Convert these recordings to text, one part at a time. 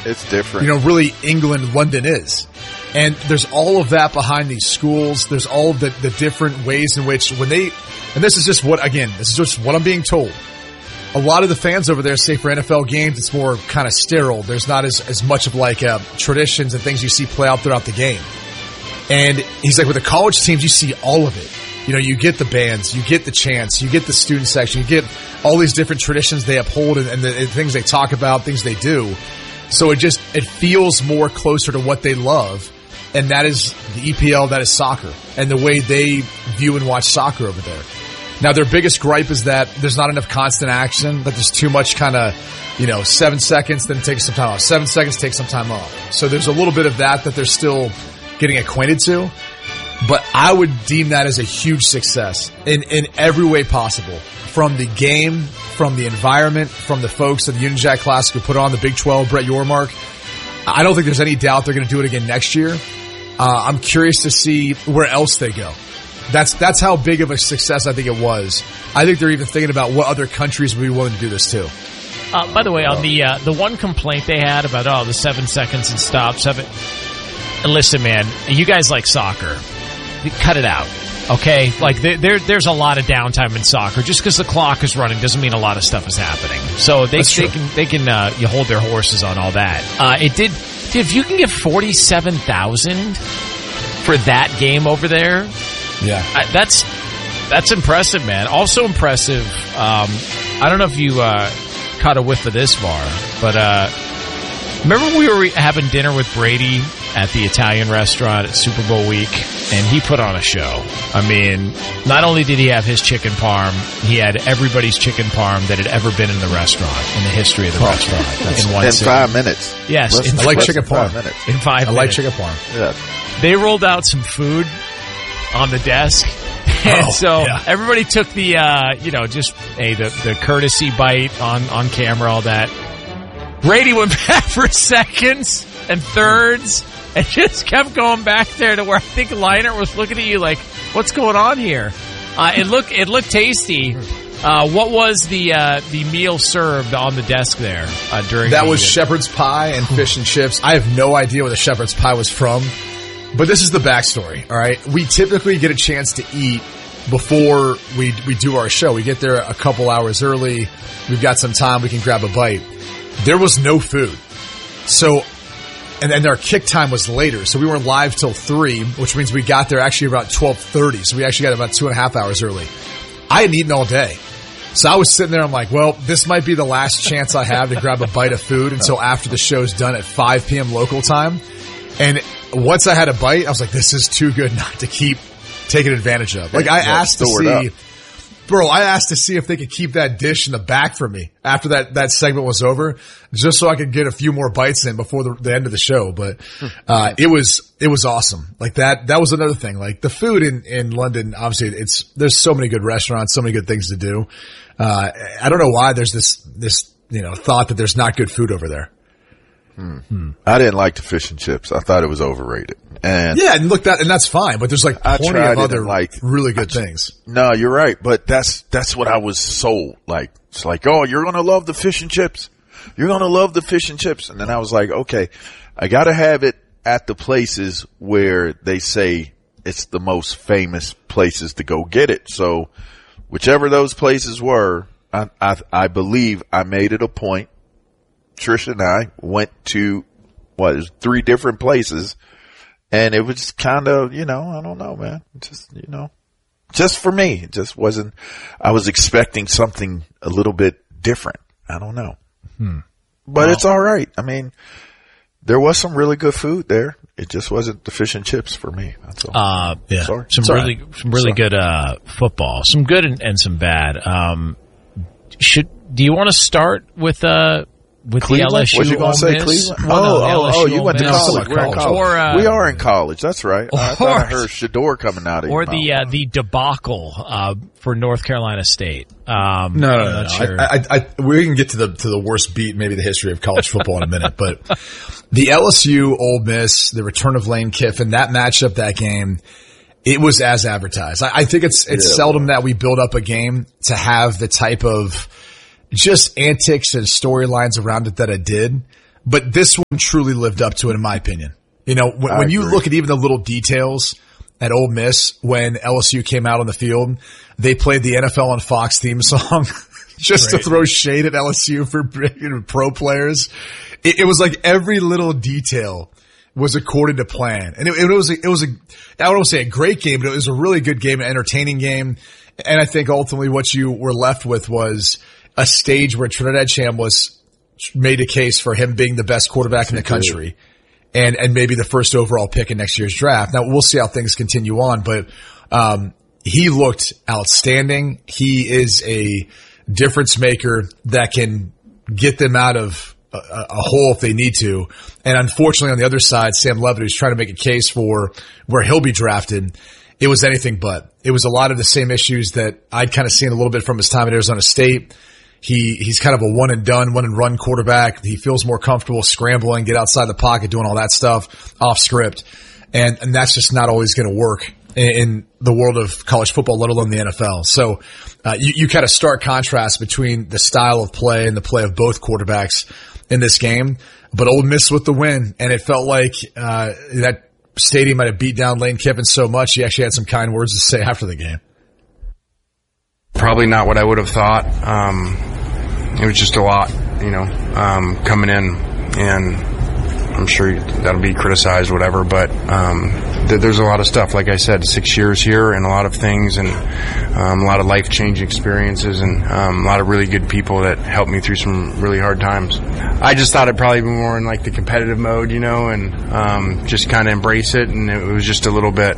It's different. Really England, London is. And there's all of that behind these schools. There's all of the different ways in which and this is just what I'm being told. A lot of the fans over there say for NFL games, it's more kind of sterile. There's not as much of like traditions and things you see play out throughout the game. And he's like, with the college teams, you see all of it. You get the bands, you get the chants, you get the student section, you get all these different traditions they uphold and the things they talk about, things they do. So it feels more closer to what they love. And that is the EPL, that is soccer, and the way they view and watch soccer over there. Now, their biggest gripe is that there's not enough constant action, that there's too much kind of, 7 seconds, then take some time off. 7 seconds, take some time off. So there's a little bit of that they're still getting acquainted to. But I would deem that as a huge success in every way possible. From the game, from the environment, from the folks at the Union Jack Classic who put on the Big 12, Brett Yormark. I don't think there's any doubt they're going to do it again next year. I'm curious to see where else they go. That's how big of a success I think it was. I think they're even thinking about what other countries would be willing to do this too. By the way, on the one complaint they had about the 7 seconds and stop, listen, man, you guys like soccer. Cut it out, okay? Like there's a lot of downtime in soccer. Just because the clock is running doesn't mean a lot of stuff is happening. So they can you hold their horses on all that. If you can get 47,000 for that game over there, yeah, that's impressive, man. Also impressive. I don't know if you caught a whiff of this, Var, but remember we were having dinner with Brady at the Italian restaurant at Super Bowl week, and he put on a show. I mean, not only did he have his chicken parm, he had everybody's chicken parm that had ever been in the restaurant, in the history of the restaurant. In 5 minutes. Yes. I like chicken parm. In 5 minutes. I like chicken parm. Yeah. They rolled out some food on the desk. And everybody took the, the courtesy bite on camera, all that. Brady went back for seconds and thirds and just kept going back there to where I think Leinart was looking at you like, what's going on here? It looked tasty. What was the meal served on the desk there during that? Was shepherd's pie and fish and chips. I have no idea where the shepherd's pie was from, but this is the backstory. All right, we typically get a chance to eat before we do our show. We get there a couple hours early. We've got some time. We can grab a bite. There was no food, so. And then our kick time was later, so we weren't live till 3, which means we got there actually about 12:30. So we actually got about 2.5 hours early. I hadn't eaten all day, so I was sitting there. I'm like, well, this might be the last chance I have to grab a bite of food until after the show's done at 5 p.m. local time. And once I had a bite, I was like, this is too good not to keep taking advantage of. Like I asked to see. Bro, I asked to see if they could keep that dish in the back for me after that segment was over, just so I could get a few more bites in before the end of the show. But it was awesome. Like that was another thing. Like the food in London, obviously there's so many good restaurants, so many good things to do. I don't know why there's this thought that there's not good food over there. I didn't like the fish and chips. I thought it was overrated. And that's fine, but there's like plenty of other really good things. No, you're right, but that's what I was sold. Like, it's like, oh, you're gonna love the fish and chips. You're gonna love the fish and chips. And then I was like, okay, I gotta have it at the places where they say it's the most famous places to go get it. So whichever those places were, I believe I made it a point. Trish and I went to 3 different places, and it was kind of, I don't know, man. Just for me, it just wasn't. I was expecting something a little bit different. I don't know, but it's all right. I mean, there was some really good food there. It just wasn't the fish and chips for me. That's all. Yeah, sorry. Some really good football. Some good and some bad. Do you want to start with Cleveland? the LSU? Was you going to say Cleveland? You went to college. We're in college. We are in college. That's right. I thought I heard Shador coming out of or the debacle for North Carolina State. No. Sure. We can get to the worst beat, maybe the history of college football in a minute, but the LSU Ole Miss, the return of Lane Kiffin, that matchup, that game, it was as advertised. I think it's seldom that we build up a game to have the type of just antics and storylines around it that it did. but this one truly lived up to it, in my opinion. You know, when you look at even the little details at Ole Miss, when LSU came out on the field, they played the NFL on Fox theme song just to throw shade at LSU for pro players. It was like every little detail was according to plan. And it was I don't say a great game, but it was a really good game, an entertaining game. And I think ultimately what you were left with was a stage where Trinidad Chambliss made a case for him being the best quarterback in the country and maybe the first overall pick in next year's draft. Now we'll see how things continue on, but, he looked outstanding. He is a difference maker that can get them out of a hole if they need to. And unfortunately on the other side, Sam Levitt, who's trying to make a case for where he'll be drafted, it was anything but. It was a lot of the same issues that I'd kind of seen a little bit from his time at Arizona State. He's kind of a one and run quarterback. He feels more comfortable scrambling, get outside the pocket, doing all that stuff off script. And that's just not always going to work in the world of college football, let alone the NFL. So, you kind of stark contrast between the style of play and the play of both quarterbacks in this game. But Ole Miss with the win, and it felt like, that stadium might have beat down Lane Kiffin so much he actually had some kind words to say after the game. Probably not what I would have thought. It was just a lot, coming in, and I'm sure that'll be criticized, whatever, but there's a lot of stuff. Like I said, 6 years here and a lot of things, and a lot of life-changing experiences, and a lot of really good people that helped me through some really hard times. I just thought I'd probably be more in like the competitive mode, and just kind of embrace it, and it was just a little bit,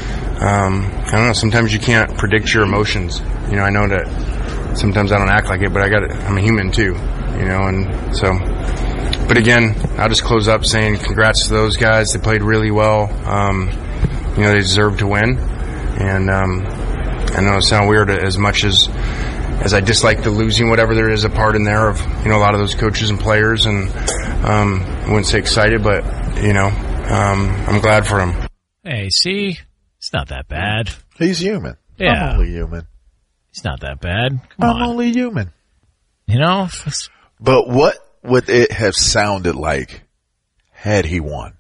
I don't know, sometimes you can't predict your emotions. I know that sometimes I don't act like it, but I'm a human too, and so... But again, I'll just close up saying congrats to those guys. They played really well. They deserve to win. And I know it sounds weird as much as I dislike the losing, whatever there is a part in there of, a lot of those coaches and players. And I wouldn't say excited, but, I'm glad for them. Hey, see? It's not that bad. He's human. Yeah. I'm only human. It's not that bad. I'm only human. But what would it have sounded like had he won?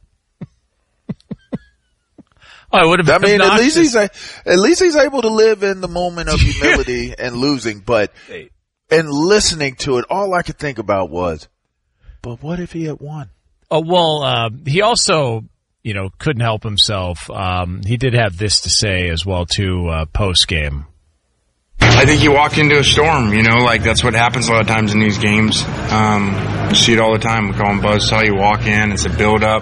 I would have. I mean, at least he's able to live in the moment of humility and losing. But in listening to it, all I could think about was, but what if he had won? He also, couldn't help himself. He did have this to say as well too, post game. I think you walk into a storm, that's what happens a lot of times in these games. You see it all the time. We call them buzzsaw. You walk in, it's a build up.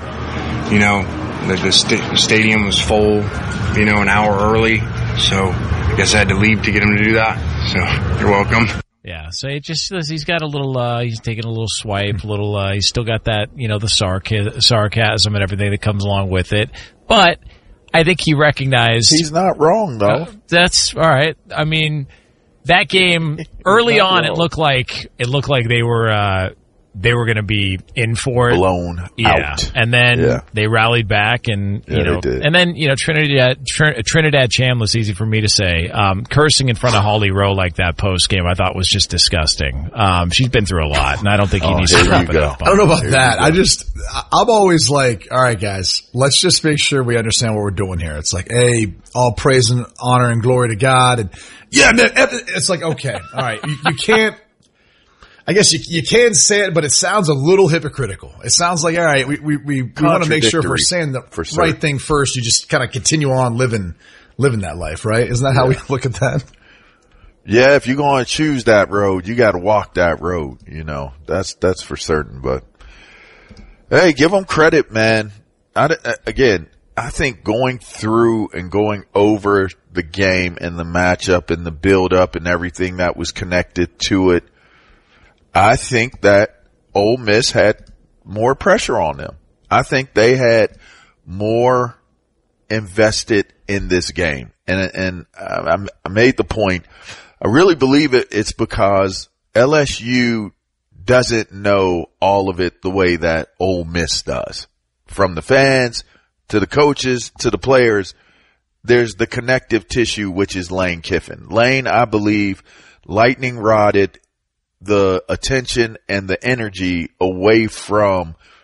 The stadium was full, an hour early. So I guess I had to leave to get him to do that. So you're welcome. Yeah. So he's got a little, he's taking a little swipe, he's still got that, the sarcasm and everything that comes along with it. But I think he recognized he's not wrong though. That's all right. I mean, that game early on, it looked like they were going to be in for it, blown out, and then they rallied back, and they did. And then Trinidad Chambliss, easy for me to say, cursing in front of Holly Rowe like that post game, I thought was just disgusting. She's been through a lot, and I don't think he needs to wrap it up. I don't know about that. I'm always like, all right, guys, let's just make sure we understand what we're doing here. It's like, hey, all praise and honor and glory to God, and it's like, okay, all right, you can't. I guess you can say it, but it sounds a little hypocritical. It sounds like, all right, we want to make sure if we're saying the right thing first, you just kind of continue on living that life, right? Isn't that how we look at that? Yeah, if you're going to choose that road, you got to walk that road, that's for certain. But hey, give them credit, man. I think going through and going over the game and the matchup and the build up and everything that was connected to it, I think that Ole Miss had more pressure on them. I think they had more invested in this game. And I made the point. I really believe it's because LSU doesn't know all of it the way that Ole Miss does. From the fans to the coaches to the players, there's the connective tissue, which is Lane Kiffin. Lane, I believe, lightning rodded the attention and the energy away from